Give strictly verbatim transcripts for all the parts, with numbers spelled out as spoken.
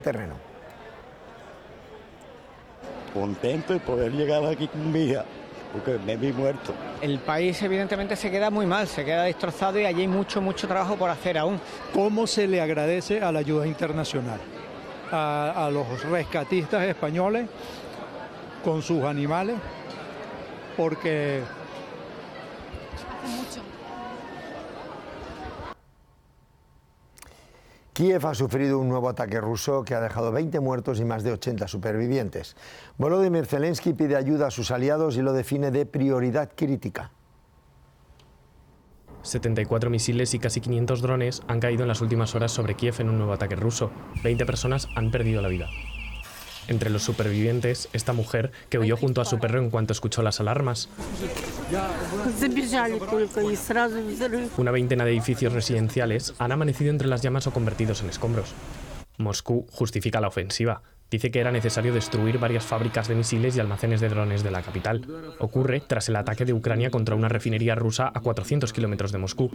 terreno. Contento de poder llegar aquí con mi hija, porque me vi muerto. El país evidentemente se queda muy mal, se queda destrozado y allí hay mucho, mucho trabajo por hacer aún. ¿Cómo se le agradece a la ayuda internacional? A, a los rescatistas españoles con sus animales, porque hace mucho. Kiev ha sufrido un nuevo ataque ruso que ha dejado veinte muertos y más de ochenta supervivientes. Volodymyr Zelensky pide ayuda a sus aliados y lo define de prioridad crítica. setenta y cuatro misiles y casi quinientos drones han caído en las últimas horas sobre Kiev en un nuevo ataque ruso. veinte personas han perdido la vida. Entre los supervivientes, esta mujer que huyó junto a su perro en cuanto escuchó las alarmas. Una veintena de edificios residenciales han amanecido entre las llamas o convertidos en escombros. Moscú justifica la ofensiva. Dice que era necesario destruir varias fábricas de misiles y almacenes de drones de la capital. Ocurre tras el ataque de Ucrania contra una refinería rusa a cuatrocientos kilómetros de Moscú.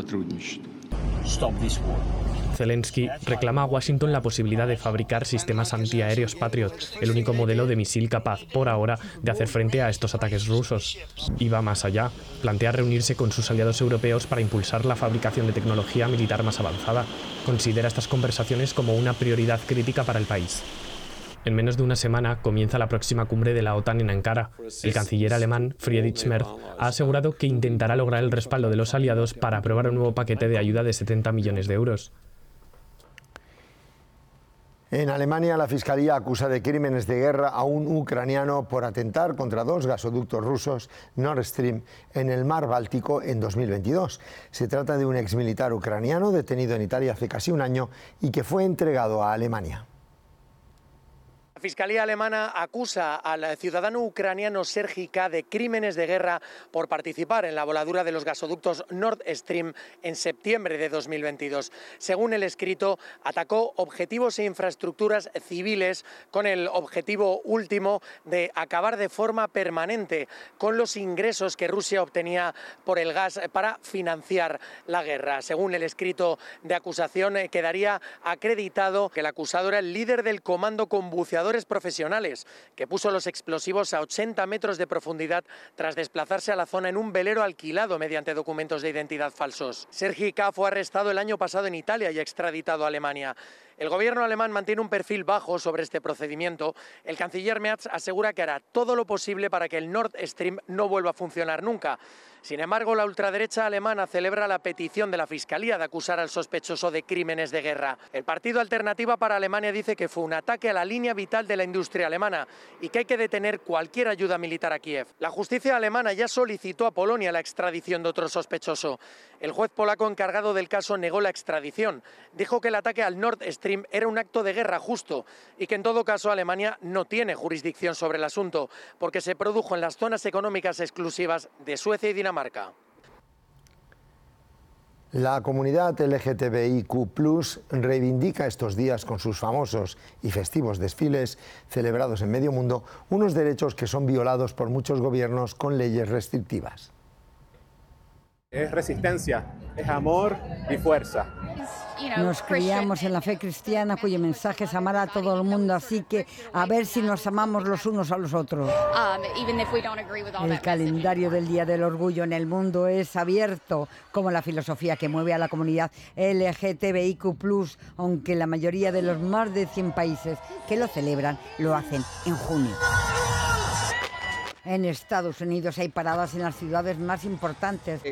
Zelensky reclama a Washington la posibilidad de fabricar sistemas antiaéreos Patriot, el único modelo de misil capaz, por ahora, de hacer frente a estos ataques rusos. Y va más allá. Plantea reunirse con sus aliados europeos para impulsar la fabricación de tecnología militar más avanzada. Considera estas conversaciones como una prioridad crítica para el país. En menos de una semana comienza la próxima cumbre de la OTAN en Ankara. El canciller alemán, Friedrich Merz, ha asegurado que intentará lograr el respaldo de los aliados para aprobar un nuevo paquete de ayuda de setenta millones de euros. En Alemania, la Fiscalía acusa de crímenes de guerra a un ucraniano por atentar contra dos gasoductos rusos Nord Stream en el mar Báltico en dos mil veintidós. Se trata de un exmilitar ucraniano detenido en Italia hace casi un año y que fue entregado a Alemania. La Fiscalía alemana acusa al ciudadano ucraniano Serhii K. de crímenes de guerra por participar en la voladura de los gasoductos Nord Stream en septiembre de dos mil veintidós. Según el escrito, atacó objetivos e infraestructuras civiles con el objetivo último de acabar de forma permanente con los ingresos que Rusia obtenía por el gas para financiar la guerra. Según el escrito de acusación, quedaría acreditado que el acusado era el líder del comando con buceadores profesionales que puso los explosivos a ochenta metros de profundidad tras desplazarse a la zona en un velero alquilado mediante documentos de identidad falsos. Serhii K. fue arrestado el año pasado en Italia y extraditado a Alemania. El gobierno alemán mantiene un perfil bajo sobre este procedimiento. El canciller Merz asegura que hará todo lo posible para que el Nord Stream no vuelva a funcionar nunca. Sin embargo, la ultraderecha alemana celebra la petición de la Fiscalía de acusar al sospechoso de crímenes de guerra. El partido Alternativa para Alemania dice que fue un ataque a la línea vital de la industria alemana y que hay que detener cualquier ayuda militar a Kiev. La justicia alemana ya solicitó a Polonia la extradición de otro sospechoso. El juez polaco encargado del caso negó la extradición. Dijo que el ataque al Nord Stream era un acto de guerra justo y que en todo caso Alemania no tiene jurisdicción sobre el asunto porque se produjo en las zonas económicas exclusivas de Suecia y Dinamarca. Marca. La comunidad L G T B I Q plus, reivindica estos días con sus famosos y festivos desfiles celebrados en medio mundo unos derechos que son violados por muchos gobiernos con leyes restrictivas. Es resistencia, es amor y fuerza. Nos criamos en la fe cristiana cuyo mensaje es amar a todo el mundo, así que a ver si nos amamos los unos a los otros. El calendario del Día del Orgullo en el mundo es abierto, como la filosofía que mueve a la comunidad L G T B I Q plus, aunque la mayoría de los más de cien países que lo celebran lo hacen en junio. En Estados Unidos hay paradas en las ciudades más importantes.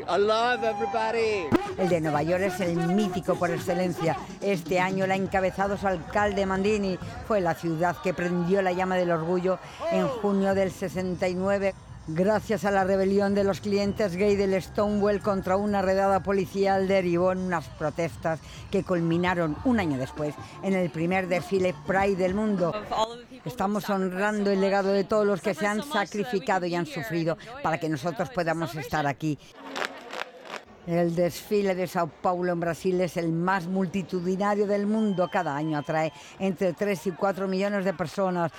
El de Nueva York es el mítico por excelencia. Este año la ha encabezado su alcalde Mandini. Fue la ciudad que prendió la llama del orgullo en junio del sesenta y nueve. Gracias a la rebelión de los clientes gay del Stonewall contra una redada policial, derivó en unas protestas que culminaron un año después en el primer desfile Pride del mundo. Estamos honrando el legado de todos los que se han sacrificado y han sufrido para que nosotros podamos estar aquí. El desfile de Sao Paulo en Brasil es el más multitudinario del mundo. Cada año atrae entre tres y cuatro millones de personas.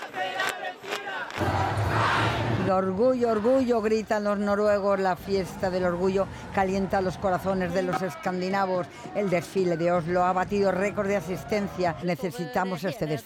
Orgullo, orgullo, gritan los noruegos. La fiesta del orgullo calienta los corazones de los escandinavos. El desfile de Oslo ha batido récord de asistencia. Necesitamos este desfile.